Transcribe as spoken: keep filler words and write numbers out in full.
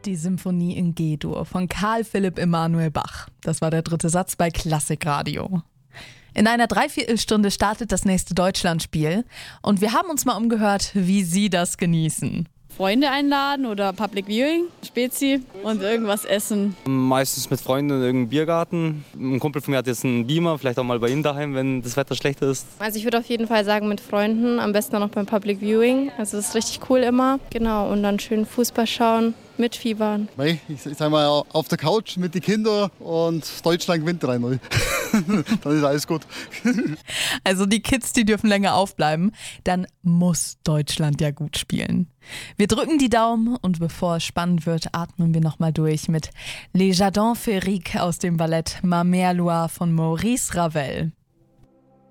Die Symphonie in G-Dur von Karl Philipp Emanuel Bach. Das war der dritte Satz bei Klassikradio. In einer Dreiviertelstunde startet das nächste Deutschlandspiel und wir haben uns mal umgehört, wie Sie das genießen. Freunde einladen oder Public Viewing, Spezi und irgendwas essen. Meistens mit Freunden in irgendeinem Biergarten. Ein Kumpel von mir hat jetzt einen Beamer, vielleicht auch mal bei ihm daheim, wenn das Wetter schlecht ist. Also ich würde auf jeden Fall sagen mit Freunden, am besten auch noch beim Public Viewing. Also das ist richtig cool immer. Genau, und dann schön Fußball schauen, mitfiebern. Ich, ich sag mal auf der Couch mit den Kindern und Deutschland gewinnt drei null. Dann ist alles gut. Also die Kids, die dürfen länger aufbleiben. Dann muss Deutschland ja gut spielen. Wir drücken die Daumen und bevor es spannend wird, atmen wir nochmal durch mit Les Jardins Féeriques aus dem Ballett Ma Mère Loire von Maurice Ravel.